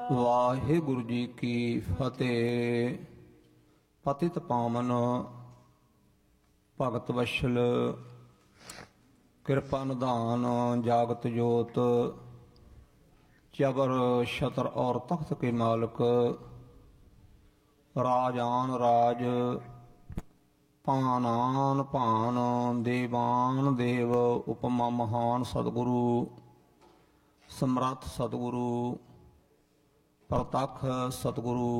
ਵਾਹਿਗੁਰੂ ਜੀ ਕੀ ਫਤਿਹ। ਪਤਿਤ ਪਾਵਨ ਭਗਤ ਵਸ਼ਲ ਕਿਰਪਾ ਨਿਧਾਨ ਜਾਗਤ ਜੋਤ ਚਬਰ ਛਤਰ और तख्त के मालिक राजान राज भानान भान देवान देव उपमा महान सतगुरु समर्थ सतगुरु प्रतख सतगुरु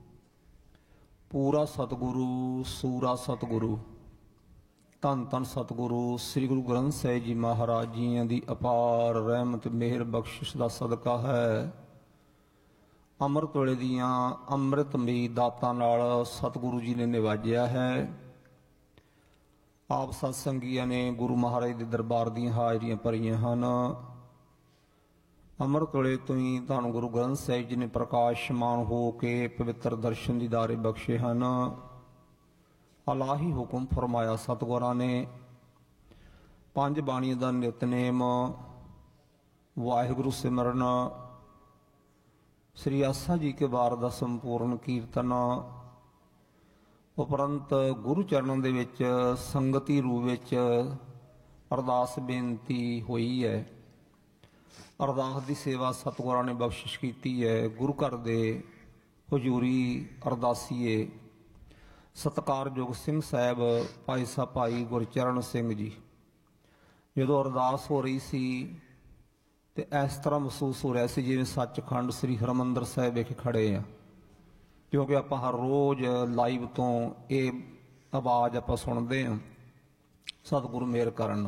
पूरा सतगुरु सूरा सतगुरु धन धन सतगुरु श्री गुरु ग्रंथ साहिब जी महाराज जी की अपार रहमत मेहर बख्शिश का सदका है। अमृत वेले दियां अमृतमयी दातां नाल सतगुरु जी ने निवाजिया है। आप सत्संगियां ने गुरु महाराज के दरबार दियां हाजरियां भरियां हन। अमृत वेले तो ही धन गुरु ग्रंथ साहिब जी ने प्रकाशमान हो के पवित्र दर्शन दीदारे बख्शे हैं। अलाही हुक्म फरमाया सतगुरां ने पंज बाणियां दा नितनेम वाहिगुरु सिमरन श्री आसा जी के वार दा संपूर्ण कीर्तन उपरंत गुरु चरणों दे विच संगति रूप विच अरदास बेनती हुई है। अरदास की सेवा सतगुरां ने बख्शिश की है। गुरु घर दे हजूरी अरदासीए सत्कारयोग सिंह साहब भाई साहब भाई गुरचरण सिंह जी जो अरदास हो रही सी ते इस तरह महसूस हो रहा सी जिवें सचखंड श्री हरमंदर साहिब विखे खड़े हैं, क्योंकि आप हर रोज़ लाइव तो ये आवाज़ आप सुनते हैं। सतगुरु मेहर करन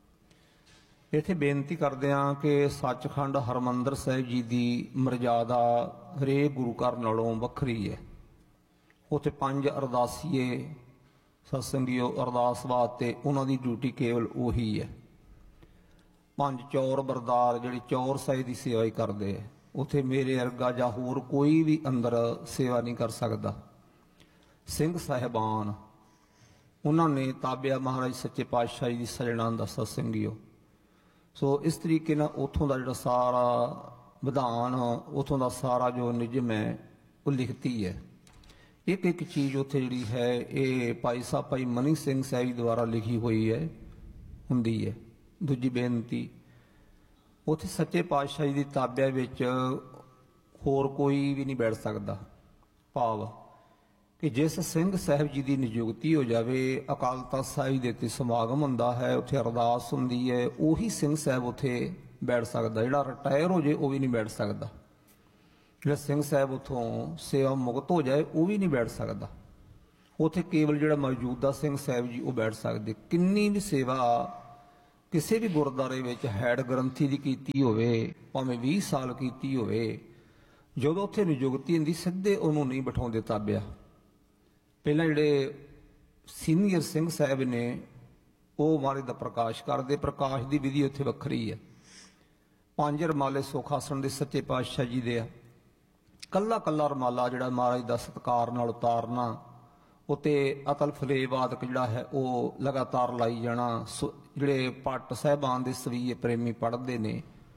इत्थे बेनती करते हैं कि सचखंड हरमंदर साहिब जी की मर्यादा हरेक गुरु घर नालों वखरी है। उत्थे पंज अरदासीए सत्संगियो अरदास वास्ते उन्होंने ड्यूटी केवल उही है। पंज चौर बरदार जिहड़े चौर साहिब की सेवा ही करते हैं, उत्थे मेरे अर्गा जां होर कोई भी अंदर सेवा नहीं कर सकता। सिंह साहिबान उन्होंने ताबिया महाराज सच्चे पातशाह जी की सजना दा सत्संगियो। सो इस तरीके ना उतों का जो सारा विधान उतों का सारा जो निजम है वो लिखती है। एक एक चीज़ उत्थे जी है ये भाई साहब भाई मनी सिंह साहिब द्वारा लिखी हुई है हुंदी है। दूजी बेनती उत्थे सच्चे पातशाह जी की ताबिया विच होर कोई भी नहीं बैठ सकता। भाव कि जिस सिंह साहिब जी की नियुक्ति हो जाए अकाल तख्त साहिब दे समागम हुंदा है, उत्थे अरदास हुंदी है, उही सिंह साहिब उत्थे बैठ सकता। जिहड़ा रिटायर हो जाए वह भी नहीं बैठ सकता। जिहड़ा सिंह साहिब उतों सेवा मुक्त हो जाए वह भी नहीं बैठ सकता। उत्थे केवल जिहड़ा मौजूदा सिंह साहिब जी वो बैठ सकते। किन्नी भी सेवा किसी भी गुरुद्वारे विच हैड ग्रंथी की कीती होवे, भावें 20 साल कीती होवे, जदों उत्थे नियुक्ति हुंदी सीधे उहनूं नहीं बिठाउंदे ताबिया। पहला जिहड़े सीनियर सिंह साहिब ने वो महाराज दा प्रकाश करते। प्रकाश की विधि उत्थे वखरी है। पंज रमाले सुखासन दे सच्चे पातशाह जी दे आ। कला कला रमाला जिहड़ा महाराज दा सत्कार नाल उतारना उत्ते अतल फलेवादक जिहड़ा है वो लगातार लाई जाना। जिहड़े पट साहिबान दे सवीए प्रेमी पढ़ते ने।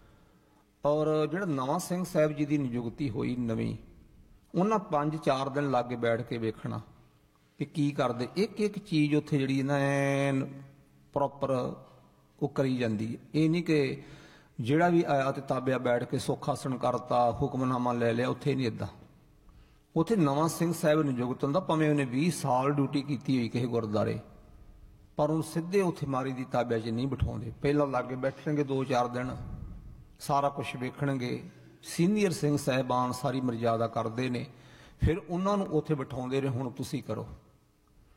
और जिहड़ा नवां सिंह साहिब जी की नियुक्ति हुई नवीं, उन्हां 5-4 दिन लागे बैठ के वेखना कि की करदे। एक एक चीज़ उत्थे जिहड़ी ना ऐन प्रॉपर वो करी जाती है। ये नहीं कि जिहड़ा भी आया तो ताबिया बैठ के सुख आसन करता हुक्मनामा ले लिया, उत्थे नहीं इदां। उत्थे नवां सिंह साहिब नियुक्त हुंदा, भावें उन्हें 20 साल ड्यूटी की हुई किसी गुरुद्वारे, पर उन्हें सीधे उत्थे मारी की ताबिया च नहीं बिठाउंदे। पहला लागे बैठणगे 2-4 दिन, सारा कुछ वेखणगे। सीनियर सिंह साहिबान सारी मर्यादा करते हैं, फिर उन्होंने उत्थे बिठाउंदे ने हुण तुसीं करो।